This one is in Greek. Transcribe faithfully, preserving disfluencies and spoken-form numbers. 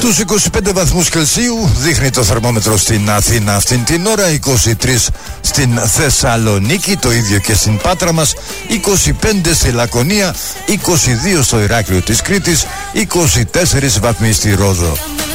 Στους είκοσι πέντε βαθμούς Κελσίου δείχνει το θερμόμετρο στην Αθήνα αυτήν την ώρα, είκοσι τρεις στην Θεσσαλονίκη, το ίδιο και στην Πάτρα μας, είκοσι πέντε στη Λακωνία, είκοσι δύο στο Ηράκλειο της Κρήτης, είκοσι τέσσερις βαθμοί στη Ρόδο.